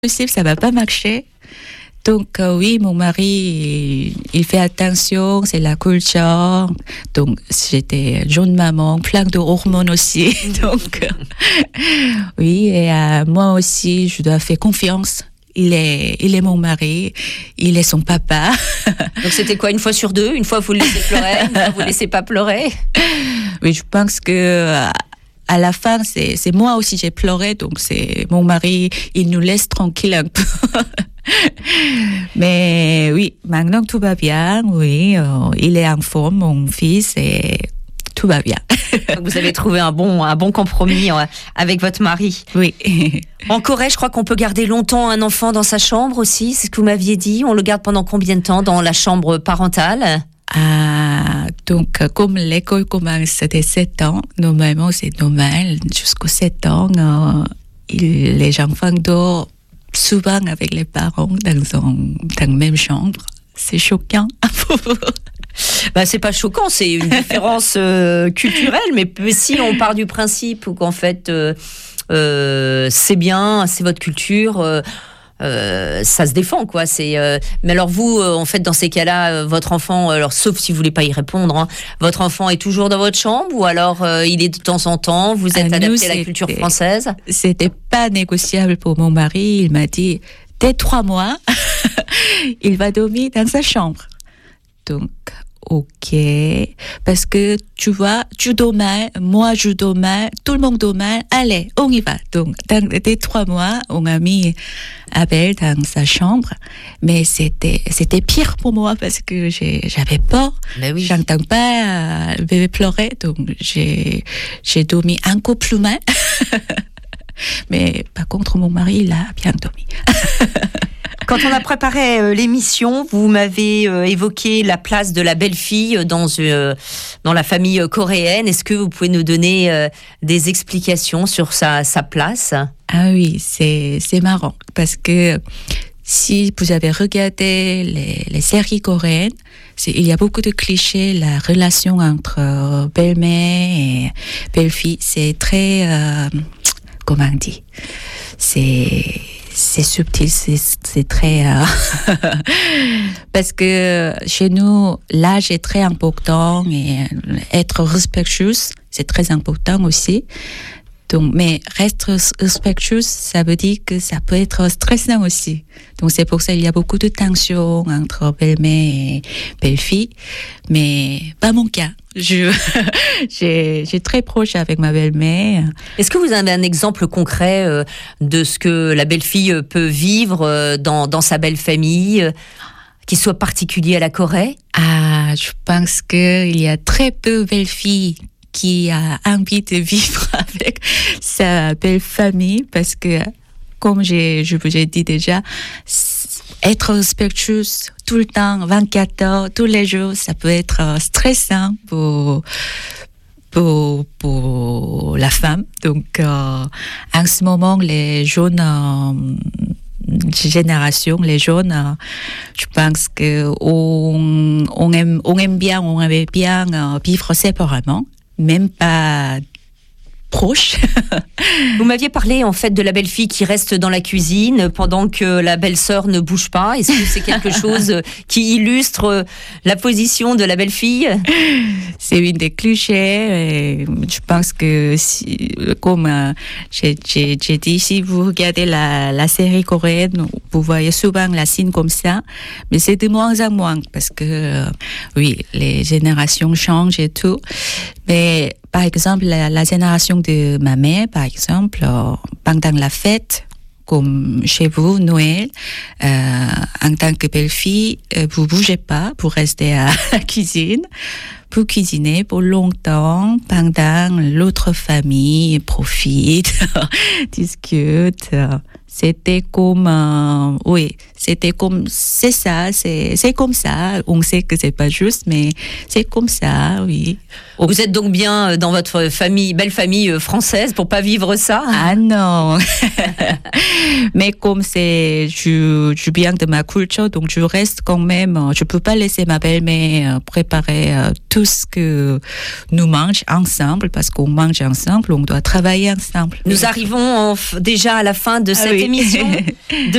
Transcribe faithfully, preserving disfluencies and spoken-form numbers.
possible, ça va pas marcher. Donc euh, oui, mon mari, il fait attention, c'est la culture. Donc j'étais jeune maman, plein de hormones aussi. Donc euh, oui, et euh, moi aussi, je dois faire confiance. Il est, il est mon mari, il est son papa. Donc c'était quoi, une fois sur deux? Une fois vous le laissez pleurer, une fois vous le laissez pas pleurer? Oui, je pense que à la fin, c'est, c'est moi aussi j'ai pleuré, donc c'est mon mari, il nous laisse tranquille un peu. Mais oui, maintenant tout va bien, oui, euh, il est en forme, mon fils, et tout va bien. Donc vous avez trouvé un bon, un bon compromis avec votre mari. Oui. En Corée, je crois qu'on peut garder longtemps un enfant dans sa chambre aussi, c'est ce que vous m'aviez dit. On le garde pendant combien de temps dans la chambre parentale? Ah, donc, comme l'école commence dès sept ans, normalement c'est normal, jusqu'aux sept ans, euh, il, les enfants dorment souvent avec les parents dans, un, dans la même chambre. C'est choquant. Bah, c'est pas choquant, c'est une différence euh, culturelle, mais si on part du principe qu'en fait euh, euh, c'est bien, c'est votre culture, euh, euh, ça se défend, quoi. C'est, euh, mais alors vous, euh, en fait, dans ces cas-là, euh, votre enfant, alors sauf si vous voulez pas y répondre, hein, votre enfant est toujours dans votre chambre ou alors euh, il est de temps en temps, vous êtes à adapté nous, à la culture française? C'était pas négociable pour mon mari, il m'a dit, dès trois mois, il va dormir dans sa chambre. Donc, ok, parce que tu vois, tu dors mal, moi je dors mal, tout le monde dort mal, allez, on y va. Donc, dans les trois mois, on a mis Abel dans sa chambre, mais c'était c'était pire pour moi parce que j'ai, j'avais peur. Mais oui. J'entends pas le bébé pleurer, donc j'ai j'ai dormi encore plus mal. Mais par contre, mon mari, il a bien dormi. Quand on a préparé euh, l'émission, vous m'avez euh, évoqué la place de la belle-fille dans, euh, dans la famille coréenne. Est-ce que vous pouvez nous donner euh, des explications sur sa, sa place? Ah oui, c'est, c'est marrant parce que si vous avez regardé les, les séries coréennes, c'est, il y a beaucoup de clichés. La relation entre belle-mère et belle-fille, c'est très... Euh, comment on dit? C'est... C'est subtil, c'est, c'est très... Euh parce que chez nous, l'âge est très important et être respectueuse, c'est très important aussi. Donc, mais rester respectueuse, ça veut dire que ça peut être stressant aussi. Donc c'est pour ça qu'il y a beaucoup de tensions entre belle-mère et belle-fille, mais pas mon cas. Je, j'ai, j'ai très proche avec ma belle-mère. Est-ce que vous avez un exemple concret euh, de ce que la belle-fille peut vivre euh, dans, dans sa belle-famille, euh, qui soit particulier à la Corée? Ah, je pense qu'il y a très peu de belles-filles qui a envie de vivre avec sa belle famille parce que, comme j'ai, je vous ai dit déjà, être respectueuse tout le temps, vingt-quatre heures, tous les jours, ça peut être stressant pour, pour, pour la femme. Donc, euh, en ce moment, les jeunes euh, générations, les jeunes, euh, je pense que on, on aime, on aime bien, on aime bien euh, vivre séparément. Même pas proche. Vous m'aviez parlé en fait de la belle-fille qui reste dans la cuisine pendant que la belle-sœur ne bouge pas. Est-ce que c'est quelque chose qui illustre la position de la belle-fille? C'est une des clichés. Et je pense que si, comme euh, j'ai, j'ai, j'ai dit, si vous regardez la, la série coréenne, vous voyez souvent la scène comme ça, mais c'est de moins en moins parce que euh, oui, les générations changent et tout. Mais par exemple, la, la génération de ma mère, par exemple, euh, pendant la fête, comme chez vous, Noël, euh, en tant que belle-fille, euh, vous bougez pas pour rester à la cuisine, pour cuisiner pour longtemps, pendant l'autre famille profite, discute. C'était comme, euh, oui, c'était comme, c'est ça, c'est, c'est comme ça. On sait que c'est pas juste, mais c'est comme ça, oui. Vous êtes donc bien dans votre famille, belle famille française pour pas vivre ça? Ah non. Mais comme c'est, je, je viens de ma culture, donc je reste quand même, je peux pas laisser ma belle-mère préparer tout tout ce que nous mangeons ensemble, parce qu'on mange ensemble, on doit travailler ensemble. Nous arrivons en f- déjà à la fin de Ah cette oui. émission de